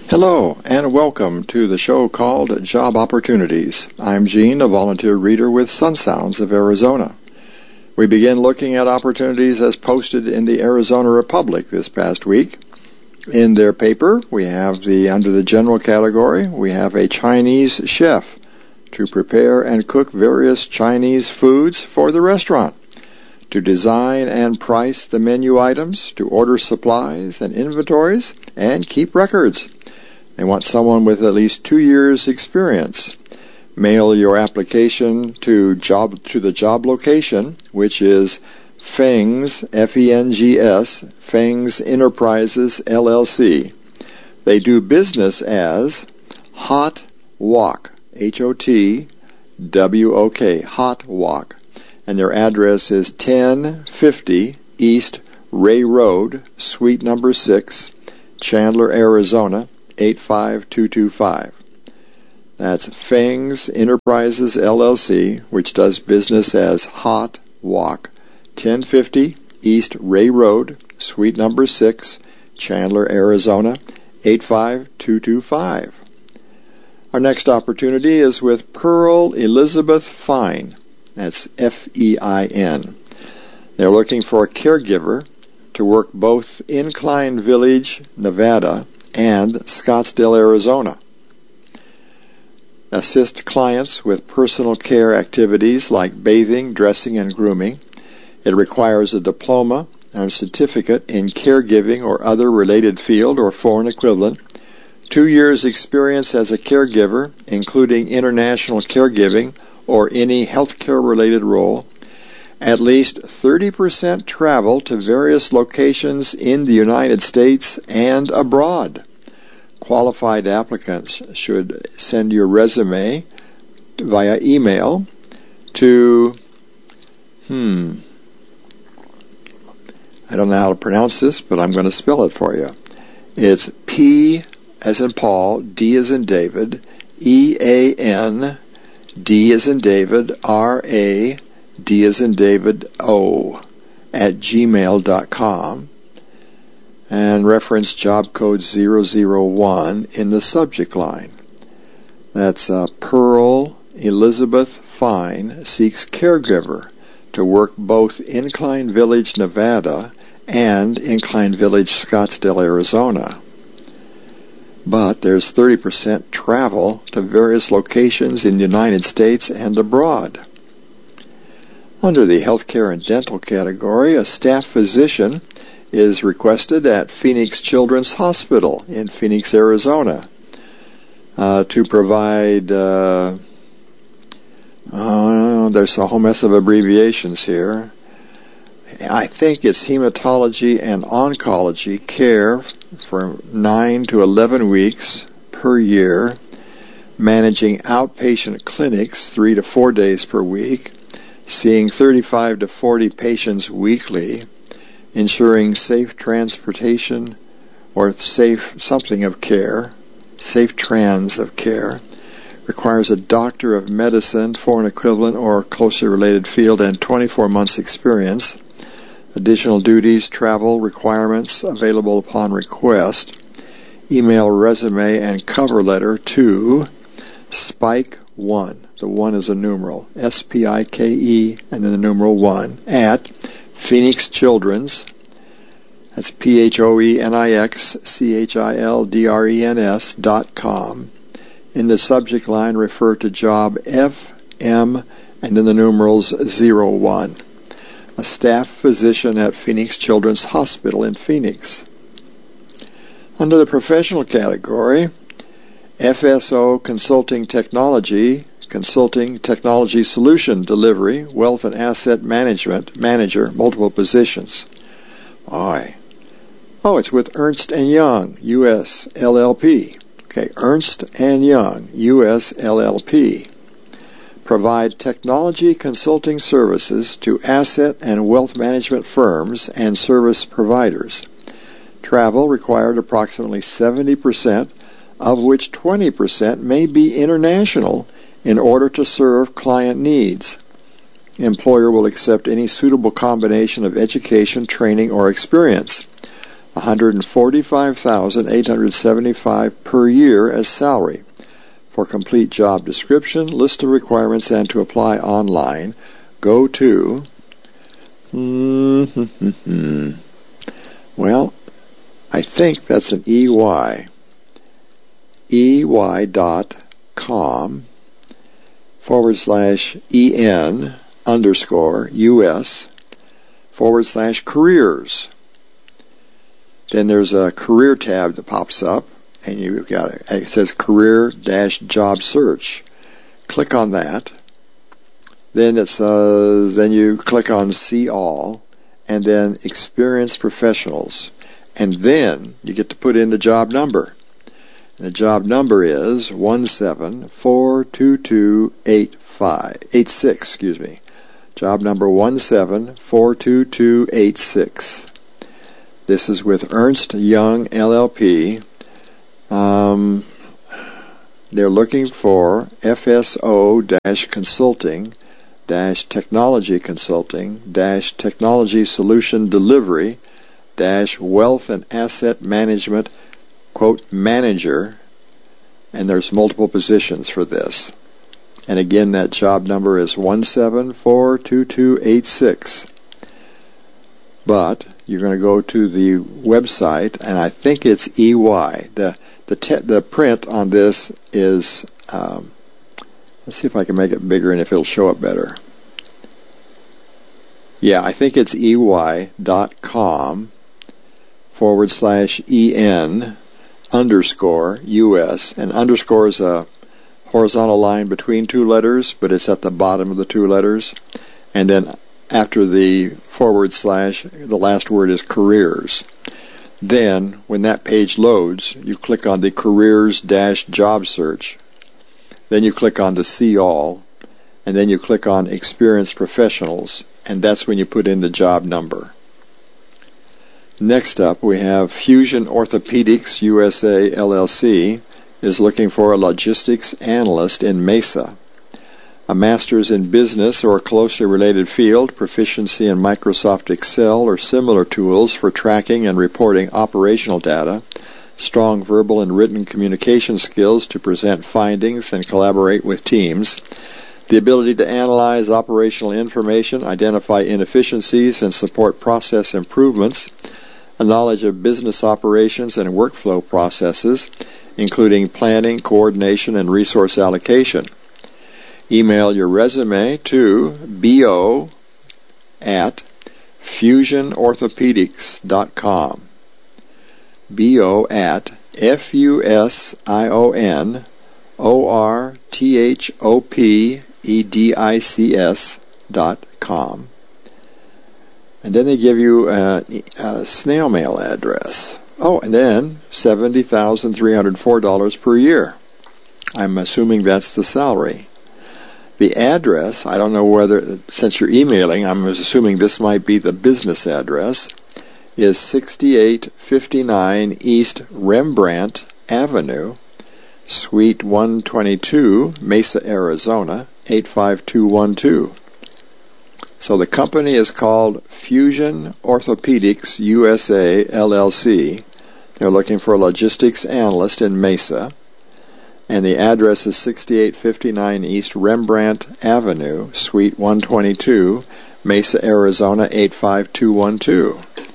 Hello, and welcome to the show called Job Opportunities. I'm Gene, a volunteer reader with Sun Sounds of Arizona. We begin looking at opportunities as posted in the Arizona Republic this past week. In their paper, we have under the general category, we have a Chinese chef to prepare and cook various Chinese foods for the restaurant, to design and price the menu items, to order supplies and inventories, and keep records. They want someone with at least 2 years' experience. Mail your application to the job location, which is Fengs, F-E-N-G-S, Fengs Enterprises, LLC. They do business as Hot Wok, H-O-T-W-O-K, Hot Wok. And their address is 1050 East Ray Road, Suite number 6, Chandler, Arizona, 85225. That's Fengs Enterprises, LLC, which does business as Hot Wok, 1050 East Ray Road, Suite number 6, Chandler, Arizona, 85225. Our next opportunity is with Pearl Elizabeth Fine. That's F-E-I-N. They're looking for a caregiver to work both Incline Village, Nevada, and Scottsdale, Arizona. Assist clients with personal care activities like bathing, dressing, and grooming. It requires a diploma and certificate in caregiving or other related field or foreign equivalent, 2 years' experience as a caregiver, including international caregiving or any healthcare-related role, at least 30% travel to various locations in the United States and abroad. Qualified applicants should send your resume via email to, I don't know how to pronounce this, but I'm going to spell it for you. It's P as in Paul, D as in David, E-A-N, D as in David, R-A, D as in David, O, at gmail.com, and reference job code 001 in the subject line. That's Pearl Elizabeth Fine seeks caregiver to work both Incline Village, Nevada, and Incline Village, Scottsdale, Arizona. But there's 30% travel to various locations in the United States and abroad. Under the healthcare and dental category, a staff physician is requested at Phoenix Children's Hospital in Phoenix, Arizona, to provide, there's a whole mess of abbreviations here. I think it's hematology and oncology care for 9 to 11 weeks per year, managing outpatient clinics 3 to 4 days per week, seeing 35 to 40 patients weekly, ensuring safe transportation or safe something of care, safe trans of care, requires a doctor of medicine, foreign equivalent, or closely related field, and 24 months experience. Additional duties, travel requirements available upon request. Email resume and cover letter to Spike1, the 1 is a numeral, S-P-I-K-E, and then the numeral 1, at Phoenix Children's, that's PhoenixChildrens.com. In the subject line, refer to job FM and then the numerals 01. A staff physician at Phoenix Children's Hospital in Phoenix. Under the professional category, FSO Consulting Technology Solution Delivery, Wealth and Asset Management Manager, multiple positions. It's with Ernst & Young, U.S. LLP. Okay, Ernst & Young, U.S. LLP. Provide technology consulting services to asset and wealth management firms and service providers. Travel required approximately 70%, of which 20% may be international in order to serve client needs. Employer will accept any suitable combination of education, training, or experience. $145,875 per year as salary. For complete job description, list of requirements, and to apply online, go to well, I think that's an EY.com/EN_US/careers. Then there's a career tab that pops up, and it says career-job search. Click on that. Then then you click on see all, and then experienced professionals. And then you get to put in the job number. The job number is 1742286. Job number 1742286. This is with Ernst Young LLP. They're looking for FSO-consulting-technology consulting-technology solution delivery-wealth and asset management manager, and there's multiple positions for this. And again, that job number is 1742286. But you're going to go to the website, and I think it's EY. The print on this is, let's see if I can make it bigger and if it'll show up better. Yeah, I think it's EY.com/EN_US, and underscore is a horizontal line between two letters, but it's at the bottom of the two letters. And then after the / the last word is careers. Then, when that page loads, you click on the careers-job search. Then you click on the see all, and then you click on experienced professionals, and that's when you put in the job number. Next up, we have Fusion Orthopedics USA LLC is looking for a logistics analyst in Mesa. A master's in business or a closely related field, proficiency in Microsoft Excel or similar tools for tracking and reporting operational data, strong verbal and written communication skills to present findings and collaborate with teams, the ability to analyze operational information, identify inefficiencies, and support process improvements, a knowledge of business operations and workflow processes, including planning, coordination, and resource allocation. Email your resume to bo@fusionorthopedics.com. bo@fusionorthopedics.com. And then they give you a snail mail address. Oh, and then $70,304 per year. I'm assuming that's the salary. The address, I don't know whether, since you're emailing, I'm assuming this might be the business address, is 6859 East Rembrandt Avenue, Suite 122, Mesa, Arizona, 85212. So the company is called Fusion Orthopedics USA LLC. They're looking for a logistics analyst in Mesa. And the address is 6859 East Rembrandt Avenue, Suite 122, Mesa, Arizona, 85212.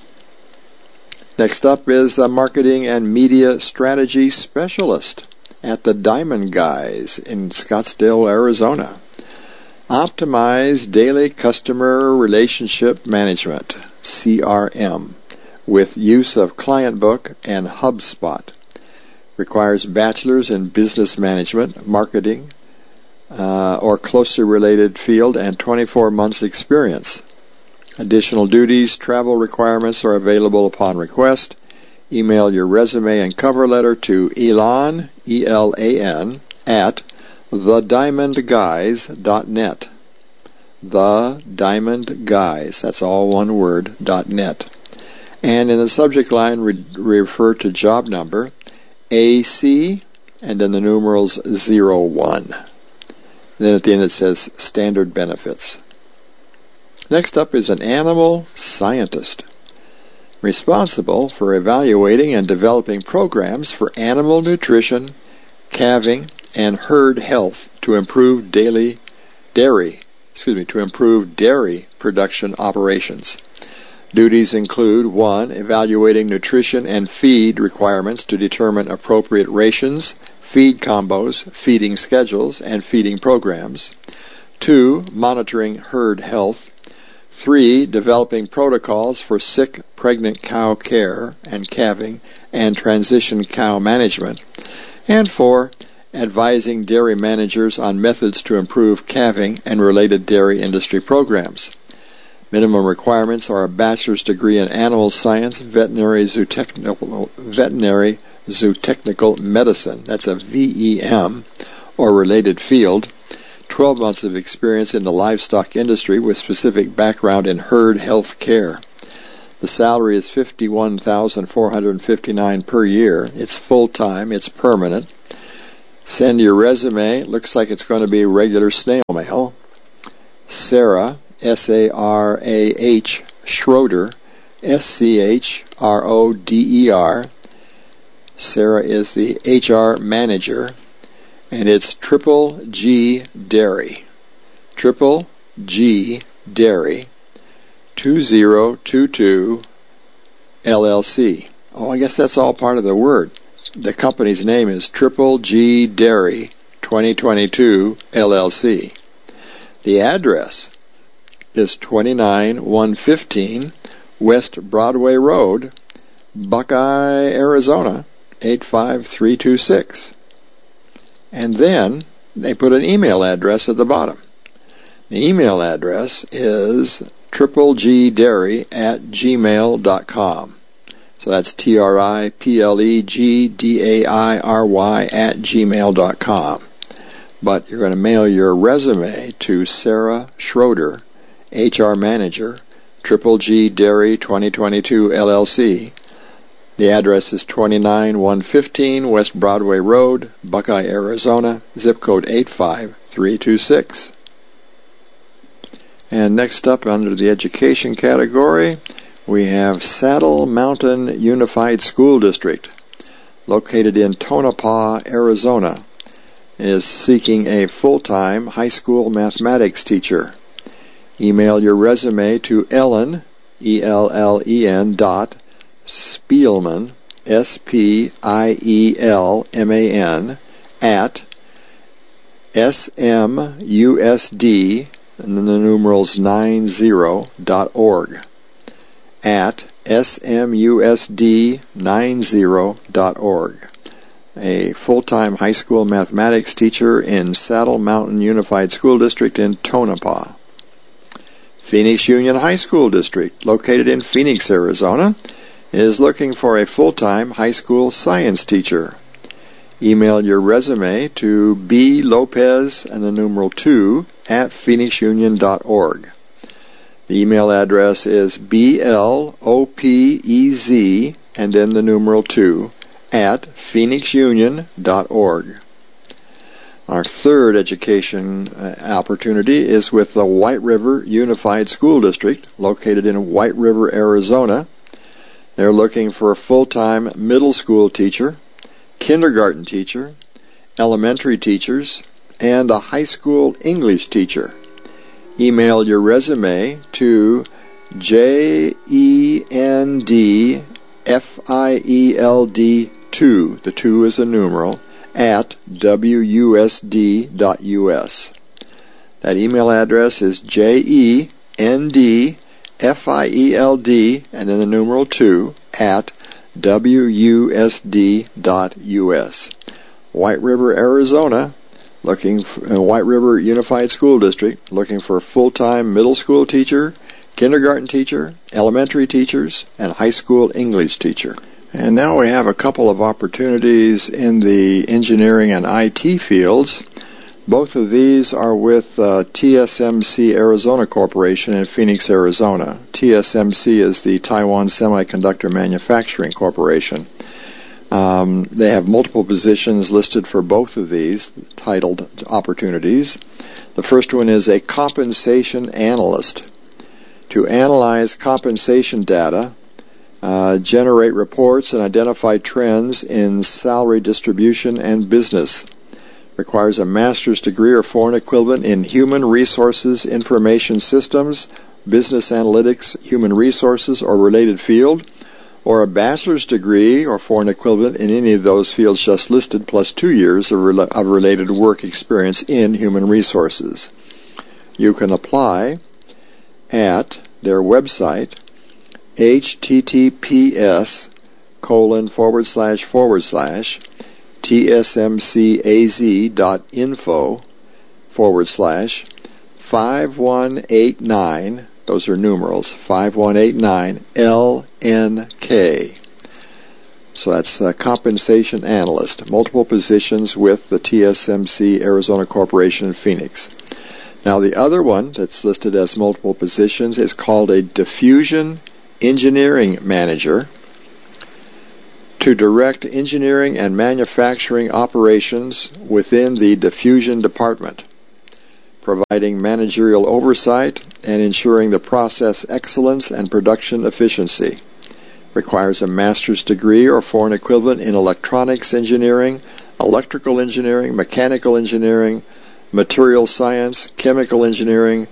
Next up is a marketing and media strategy specialist at the Diamond Guys in Scottsdale, Arizona. Optimize daily customer relationship management, CRM, with use of ClientBook and HubSpot. Requires bachelor's in business management, marketing, or closely related field, and 24 months experience. Additional duties, travel requirements are available upon request. Email your resume and cover letter to Elan, E-L-A-N, at thediamondguys.net. Thediamondguys, that's all one word, .net. And in the subject line, refer to job number AC, and then the numerals 01. Then at the end it says standard benefits. Next up is an animal scientist. responsible for evaluating and developing programs for animal nutrition, calving, and herd health to improve dairy production operations. Duties include 1. Evaluating nutrition and feed requirements to determine appropriate rations, feed combos, feeding schedules, and feeding programs. 2. Monitoring herd health. 3. Developing protocols for sick, pregnant cow care and calving and transition cow management. And 4. Advising dairy managers on methods to improve calving and related dairy industry programs. Minimum requirements are a bachelor's degree in animal science, veterinary zootechnical medicine, that's a VEM, or related field, 12 months of experience in the livestock industry with specific background in herd health care. The salary is $51,459 per year. It's full-time. It's permanent. Send your resume. Looks like it's going to be regular snail mail. Sarah, S-A-R-A-H, Schroeder, S-C-H-R-O-D-E-R. Sarah is the HR manager, and it's Triple G Dairy. Triple G Dairy, 2022 LLC. Oh, I guess that's all part of the word. The company's name is Triple G Dairy 2022 LLC. The address is 29115 West Broadway Road, Buckeye, Arizona, 85326. And then they put an email address at the bottom. The email address is triplegdairy@gmail.com. So that's triplegdairy@gmail.com. But you're going to mail your resume to Sarah Schroeder, HR Manager, Triple G Dairy 2022 LLC. The address is 29115 West Broadway Road, Buckeye, Arizona, zip code 85326. And next up under the education category, we have Saddle Mountain Unified School District, located in Tonopah, Arizona, is seeking a full-time high school mathematics teacher. Email your resume to Ellen, E-L-L-E-N Spielman, S-P-I-E-L-M-A-N, at smusd, and then the numerals 90.org, at smusd90.org. A full-time high school mathematics teacher in Saddle Mountain Unified School District in Tonopah. Phoenix Union High School District, located in Phoenix, Arizona, is looking for a full-time high school science teacher. Email your resume to blopez and the numeral 2 at phoenixunion.org. The email address is blopez and then the numeral 2 at phoenixunion.org. Our third education opportunity is with the White River Unified School District, located in White River, Arizona. They're looking for a full-time middle school teacher, kindergarten teacher, elementary teachers, and a high school English teacher. Email your resume to jendfield2, the 2 is a numeral, at wusd.us. That email address is jendfield, and then the numeral 2, at wusd.us. White River, Arizona, White River Unified School District, looking for a full-time middle school teacher, kindergarten teacher, elementary teachers, and high school English teacher. And now we have a couple of opportunities in the engineering and IT fields. Both of these are with TSMC Arizona Corporation in Phoenix, Arizona. TSMC is the Taiwan Semiconductor Manufacturing Corporation. They have multiple positions listed for both of these, titled opportunities. The first one is a compensation analyst. To analyze compensation data, generate reports and identify trends in salary distribution and business. Requires a master's degree or foreign equivalent in human resources, information systems, business analytics, human resources, or related field, or a bachelor's degree or foreign equivalent in any of those fields just listed, plus 2 years of related work experience in human resources. You can apply at their website, https://tsmcaz.info/5189, those are numerals, 5189 LNK. So that's compensation analyst, multiple positions with the TSMC Arizona Corporation in Phoenix. Now the other one that's listed as multiple positions is called a diffusion engineering manager, to direct engineering and manufacturing operations within the diffusion department, providing managerial oversight and ensuring the process excellence and production efficiency. Requires a master's degree or foreign equivalent in electronics engineering, electrical engineering, mechanical engineering, material science, chemical engineering,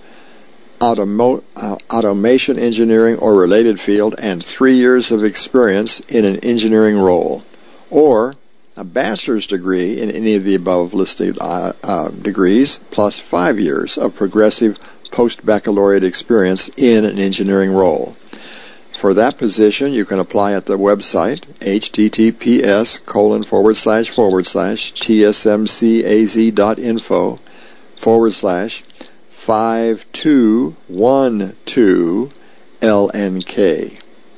automation engineering or related field, and 3 years of experience in an engineering role, or a bachelor's degree in any of the above listed degrees, plus 5 years of progressive post-baccalaureate experience in an engineering role. For that position, you can apply at the website, https://tsmcaz.info/5212 LNK.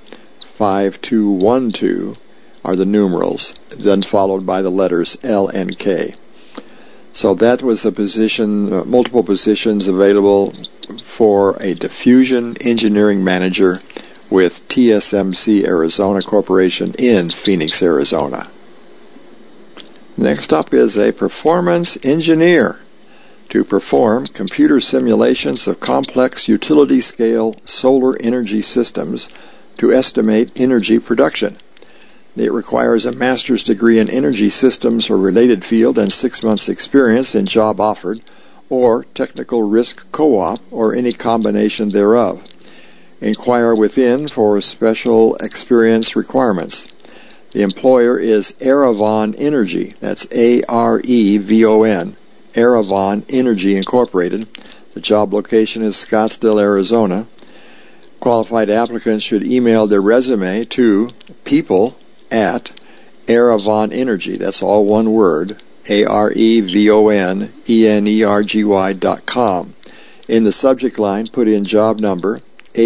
5212 are the numerals, then followed by the letters LNK. So that was the position, multiple positions available for a diffusion engineering manager with TSMC Arizona Corporation in Phoenix, Arizona. Next up is a performance engineer, to perform computer simulations of complex utility-scale solar energy systems to estimate energy production. It requires a master's degree in energy systems or related field and 6 months experience in job offered, or technical risk co-op, or any combination thereof. Inquire within for special experience requirements. The employer is Aravon Energy, that's AREVON, Aravon Energy Incorporated. The job location is Scottsdale, Arizona. Qualified applicants should email their resume to people@Aravon Energy, that's all one word, AREVONENERGY.com. In the subject line, put in job number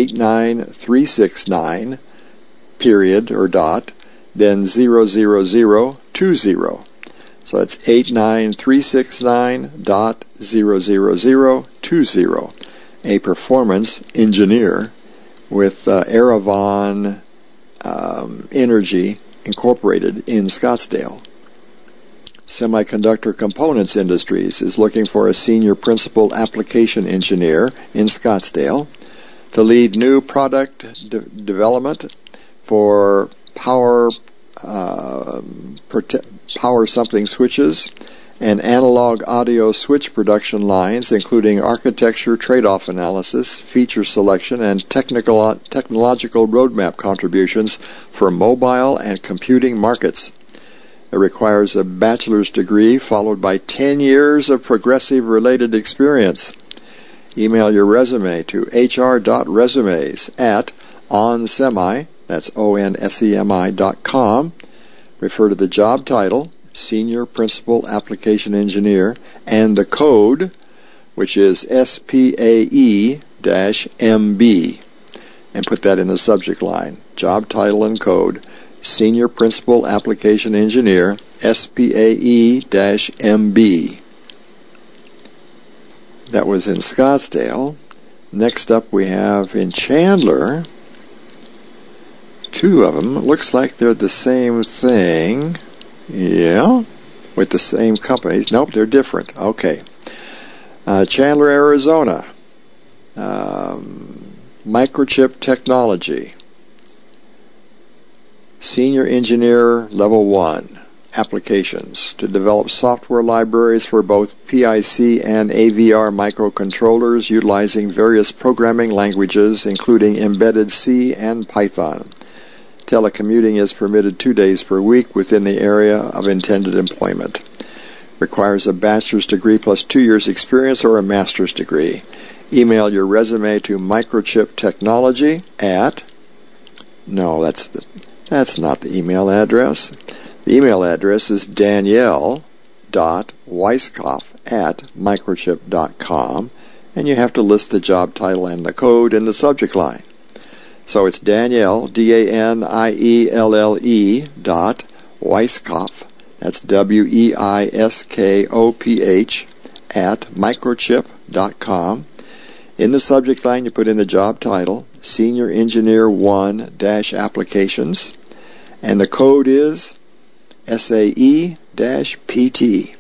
89369, period or dot, then 00020. So that's 89369.00020. A performance engineer with Aravon Energy Incorporated in Scottsdale. Semiconductor Components Industries is looking for a senior principal application engineer in Scottsdale to lead new product development for power something switches and analog audio switch production lines, including architecture, trade-off analysis, feature selection, and technological roadmap contributions for mobile and computing markets. It requires a bachelor's degree followed by 10 years of progressive related experience. Email your resume to hr.resumes@onsemi, that's ONSEMI.com. Refer to the job title, Senior Principal Application Engineer, and the code, which is SPAE-MB, and put that in the subject line. Job title and code, Senior Principal Application Engineer, SPAE-MB. That was in Scottsdale. Next up we have in Chandler, 2 of them. It looks like they're the same thing. Yeah, with the same companies. Nope, they're different. Okay. Chandler, Arizona. Microchip Technology. Senior Engineer Level 1, Applications, to develop software libraries for both PIC and AVR microcontrollers utilizing various programming languages, including embedded C and Python. Telecommuting is permitted 2 days per week within the area of intended employment. Requires a bachelor's degree plus 2 years experience or a master's degree. Email your resume to Microchip Technology at... No, that's not the email address. The email address is danielle.weisskopf@microchip.com, and you have to list the job title and the code in the subject line. So it's Danielle, D-A-N-I-E-L-L-E .Weisskopf, that's W-E-I-S-K-O-P-H, at microchip.com. In the subject line, you put in the job title, Senior Engineer 1-Applications, and the code is SAE-PT.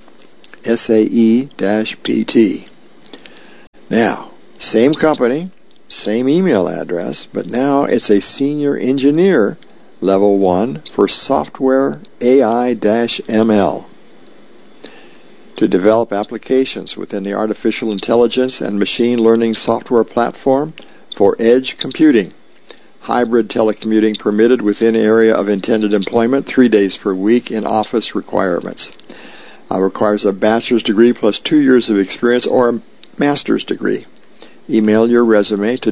SAE-PT. Now, same company, same email address, but now it's a Senior Engineer Level 1 for Software AI-ML. To develop applications within the artificial intelligence and machine learning software platform for edge computing. Hybrid telecommuting permitted within area of intended employment 3 days per week in office requirements. Requires a bachelor's degree plus 2 years of experience or a master's degree. Email your resume to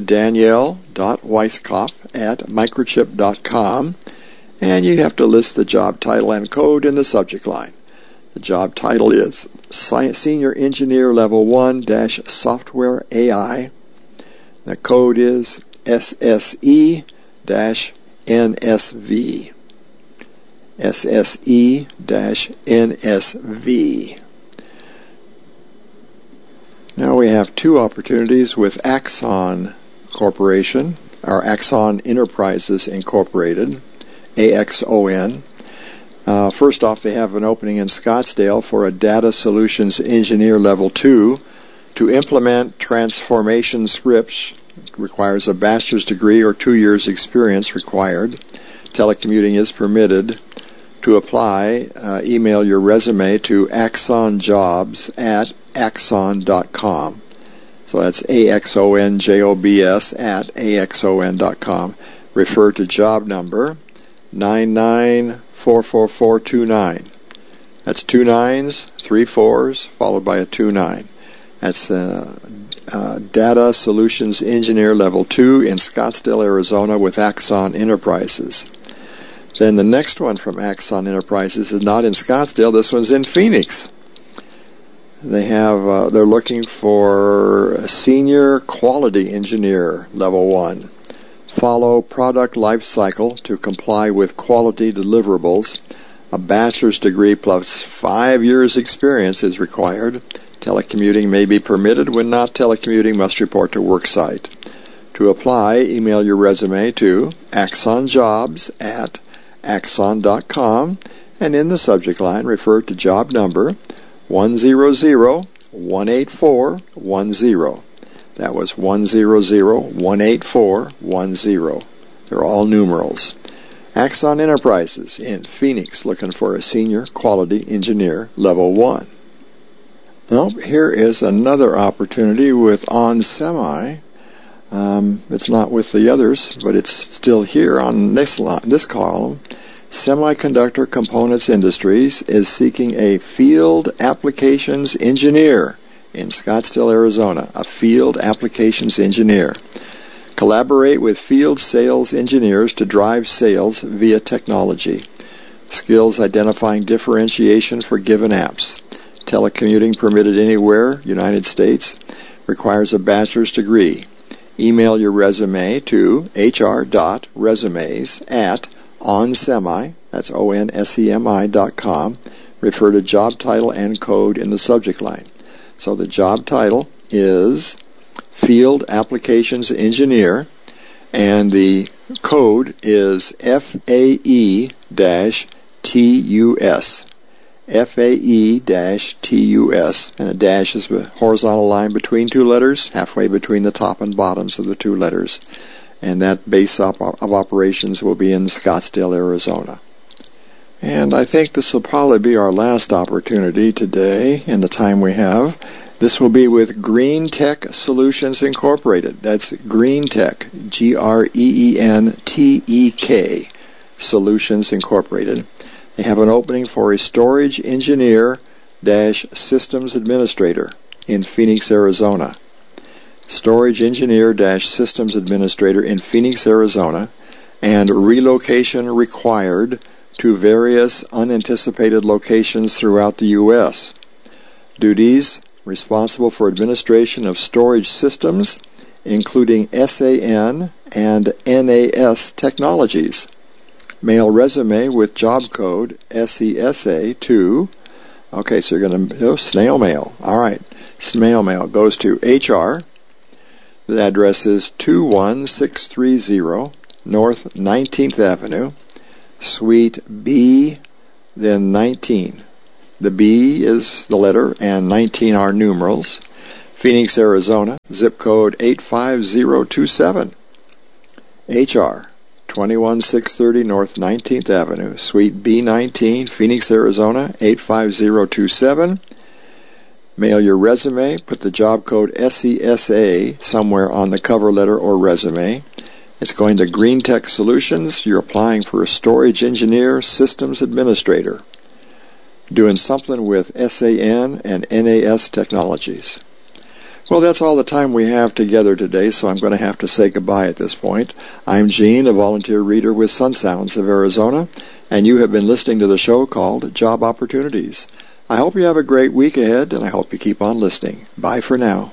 danielle.weisskopf@microchip.com, and you have to list the job title and code in the subject line. The job title is Senior Engineer Level 1-Software AI. The code is SSE-NSV. SSE-NSV. Now we have two opportunities with Axon Corporation, or Axon Enterprises Incorporated, AXON. First off, they have an opening in Scottsdale for a Data Solutions Engineer Level 2 to implement transformation scripts. Requires a bachelor's degree or 2 years experience required. Telecommuting is permitted. To apply, email your resume to axonjobs@axon.com. So that's AXONJOBS@AXON.com. Refer to job number 994429. That's 2 9s, 3 4s, followed by a 2 9. That's Data Solutions Engineer Level 2 in Scottsdale, Arizona with Axon Enterprises. Then the next one from Axon Enterprises is not in Scottsdale. This one's in Phoenix. They're looking for a Senior Quality Engineer Level 1. Follow product life cycle to comply with quality deliverables. A bachelor's degree plus 5 years experience is required. Telecommuting may be permitted. When not telecommuting, must report to worksite. To apply, email your resume to axonjobs@axon.com, and in the subject line, refer to job number 100-18410. That was 100-18410. They're all numerals. Axon Enterprises in Phoenix looking for a Senior Quality Engineer Level 1. Well, here is another opportunity with onsemi. It's not with the others, but it's still here on this column. Semiconductor Components Industries is seeking a Field Applications Engineer in Scottsdale, Arizona. A Field Applications Engineer. Collaborate with field sales engineers to drive sales via technology. Skills identifying differentiation for given apps. Telecommuting permitted anywhere, United States. Requires a bachelor's degree. Email your resume to hr.resumes@onsemi, that's ONSEMI.com. Refer to job title and code in the subject line. So the job title is Field Applications Engineer, and the code is FAE-TUS. FAE-TUS, and a dash is a horizontal line between two letters, halfway between the top and bottoms of the two letters. and that base of operations will be in Scottsdale, Arizona. And I think this will probably be our last opportunity today in the time we have. This will be with Green Tech Solutions Incorporated. That's Green Tech, Greentek Solutions Incorporated. They have an opening for a storage engineer-systems administrator in Phoenix, Arizona. Storage engineer-systems administrator in Phoenix, Arizona, and relocation required to various unanticipated locations throughout the U.S. Duties: responsible for administration of storage systems, including SAN and NAS technologies. Mail resume with job code SESA2. Okay, so you're going to do snail mail. All right, snail mail goes to HR. The address is 21630 North 19th Avenue, Suite B, then 19. The B is the letter, and 19 are numerals. Phoenix, Arizona, zip code 85027. HR, 21630 North 19th Avenue, Suite B19, Phoenix, Arizona, 85027. Mail your resume. Put the job code SESA somewhere on the cover letter or resume. It's going to Green Tech Solutions. You're applying for a storage engineer, systems administrator, doing something with SAN and NAS technologies. Well, that's all the time we have together today, so I'm going to have to say goodbye at this point. I'm Gene, a volunteer reader with Sun Sounds of Arizona, and you have been listening to the show called Job Opportunities. I hope you have a great week ahead, and I hope you keep on listening. Bye for now.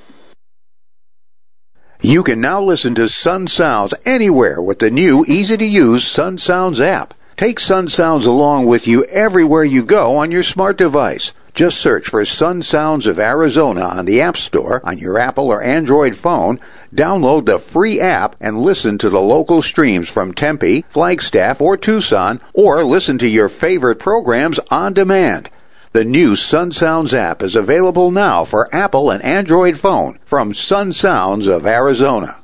You can now listen to Sun Sounds anywhere with the new, easy-to-use Sun Sounds app. Take Sun Sounds along with you everywhere you go on your smart device. Just search for Sun Sounds of Arizona on the App Store on your Apple or Android phone, download the free app, and listen to the local streams from Tempe, Flagstaff, or Tucson, or listen to your favorite programs on demand. The new Sun Sounds app is available now for Apple and Android phone from Sun Sounds of Arizona.